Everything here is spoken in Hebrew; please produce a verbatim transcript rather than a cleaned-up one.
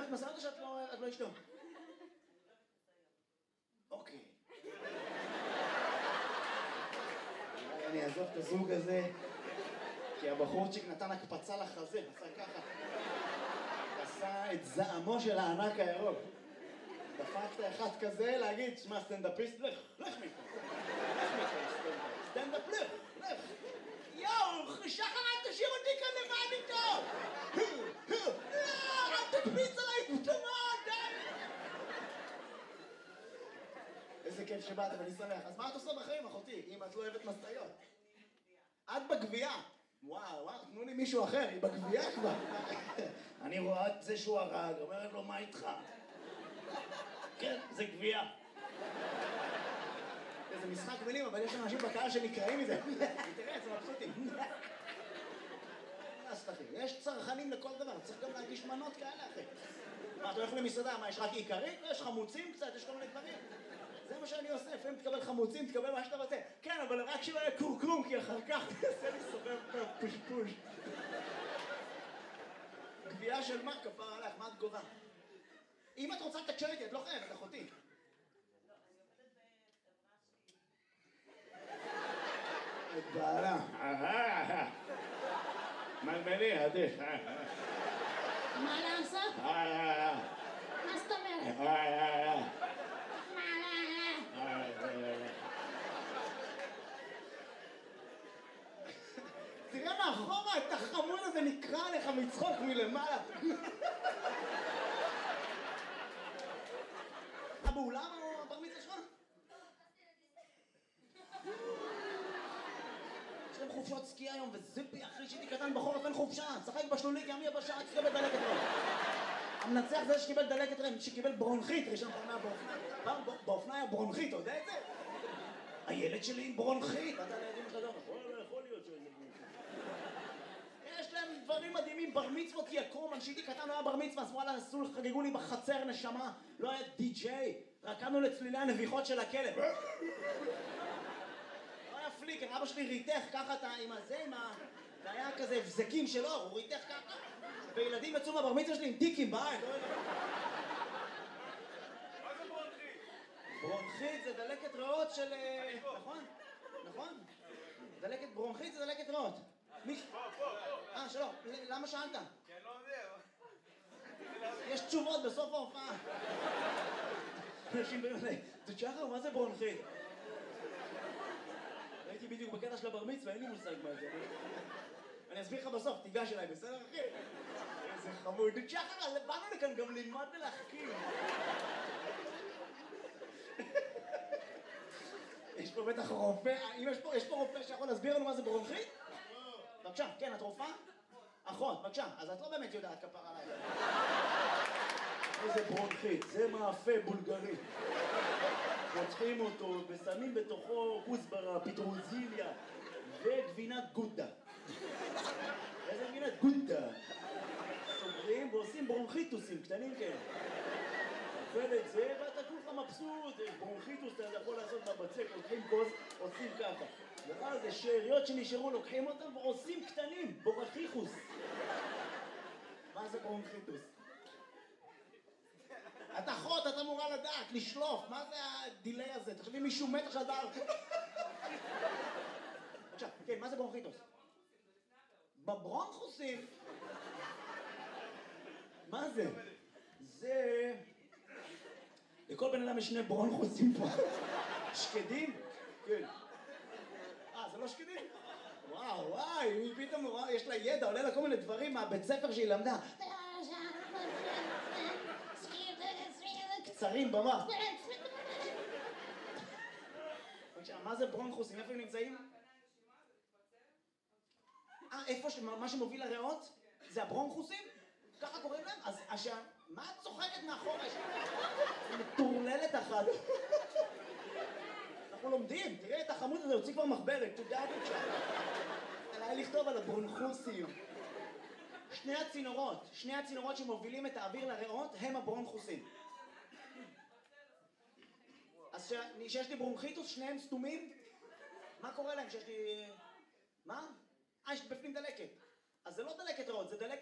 אוהבת מסעות או שאת לא אשתו? אוקיי. אני אעזוב את הזוג הזה, כי הבחורצ'יק נתן הקפצה לחזה, עשה ככה. עשה את זעמו של הענק הירוק. דפקת אחד כזה להגיד, שמע סטנדאפיסט, לך, לך מפה. לך מפה, סטנדאפ, לך, לך. יואו, שחר, אל תשאיר אותי כאן לבד איתו! אל תקפיץ עליי פתאום, די! איזה כיף שבאת, ואני שמח. אז מה את עושה בחיים, אחותי, אם את לא אוהבת מסעיות? את בגבייה. וואו, וואו, תנו לי מישהו אחר, היא בגבייה כבר. אני רואה את זה שהוא הרג, אומרת לו, מה איתך? כן, זה גבייה. זה משחק מילים, אבל יש אנשים בקהל שנקראים מזה. תראה, זה מבסוטים. יש צרכנים לכל דבר, צריך גם להגיש מנות כאלה, אחי. מה, אתה הולך למסעדה, מה, יש רק עיקרית? יש חמוצים קצת, יש כל מיני דברים. זה מה שאני עושה, לפעמים תקבל חמוצים, תקבל מה שאתה רוצה. כן, אבל רק שלא יהיה קורקום, כי אחר כך תעשה לי סובב פושפוש. גבייה של מה? כפר עליך, מה את גובה? אם את רוצה לתקשר איתי, את לא חייבת, אחותי. לא, אני עובדת בחברה שלי. את בעלה. מלמלי, עדיף. מה לעשות? מה זאת אומרת? תראה מאחורה, את החמול הזה נקרא לך מצחוק מלמעלה. באולם או הבר מצווה שלך? יש להם חופשות סקי היום, וזיפי אחרי שהייתי קטן בחורף אין חופשה, שחק בשלולי, כי עמי הבשעה תקבל דלקת רם. המנצח זה שקיבל דלקת רם, שקיבל ברונכית, ראשון פעם באופניים. פעם באופניים היה ברונכית, אתה יודע את זה? הילד שלי עם ברונכית. אתה לידים שלך גם, יכול להיות שזה ברונכית. יש להם דברים מדהימים, בר מצוות יקום, כשהייתי קטן לא היה בר מצווה, אז וואלה, עשו, חגגו לי בחצר נשמה, לא היה די-ג'יי, רקדנו לצלילי הנביחות של הכלב. לא היה פליקר, אבא שלי ריתך ככה עם הזה, עם ה... זה היה כזה הבזקים שלו, הוא ריתך ככה, וילדים יצאו מהבר מצווה שלי עם טיקים בעין. מה זה ברונכית? ברונכית זה דלקת ריאות של... נכון? נכון? דלקת ברונכית זה דלקת ריאות. פה, פה, פה. אה, שלום, למה שאלת? כי אני לא יודע. יש תשובות בסוף ההופעה. אנשים באמת, זה שחר, מה זה ברונכית? הייתי בדיוק בקטע של הבר מצווה, אין לי מושג מה זה. אני אסביר לך בסוף, תיגש אליי, בסדר אחי? איזה חמוד. שחר, באנו לכאן גם ללמוד ולהחכים. יש פה בטח רופא, אם יש פה רופא שיכול להסביר לנו מה זה ברונכית? בבקשה, כן, את רופאה? אחות, בבקשה, אז את לא באמת יודעת כפר עליי. איזה ברונכית, זה מאפה בולגרי. פותחים אותו ושמים בתוכו כוסברה, פטרוזיליה וגבינת גודה. איזה גבינת גודה? סוגרים ועושים ברונכיטוסים קטנים כאלה. אוכל את זה ואתה כולך מבסוט, ברונכיטוס אתה יכול לעשות בבצק, לוקחים כוס, עושים ככה. ואז זה שאריות שנשארו, לוקחים אותם ועושים קטנים, בורחיחוס. מה זה ברונכיטוס? את אחות, את אמורה לדעת, לשלוף, מה זה הדילי הזה? תחשבי מישהו מת עכשיו דבר. עכשיו, כן, מה זה ברונכיטוס? בברונכוסים? מה זה? זה... לכל בן אדם יש שני ברונכוסים פה. שקדים? כן. אה, זה לא שקדים? וואו, וואי, היא פתאום, וואו, יש לה ידע, עולה לה כל מיני דברים מהבית ספר שהיא למדה. קצרים במוח. מה זה ברונכוסים? איפה הם נמצאים? אה, איפה, מה שמוביל לריאות? זה הברונכוסים? ככה קוראים להם? אז מה את צוחקת מאחורה? מטורללת אחת. אנחנו לומדים, תראה את החמוד הזה, הוציא כבר מחברת, תודה את שם. עליי לכתוב על הברונכוסים. שני הצינורות, שני הצינורות שמובילים את האוויר לריאות הם הברונכוסים. אז שיש לי ברונכיטוס, שניהם סתומים? מה קורה להם שיש לי... מה? אה, יש בפנים דלקת. אז זה לא דלקת ריאות, זה דלקת...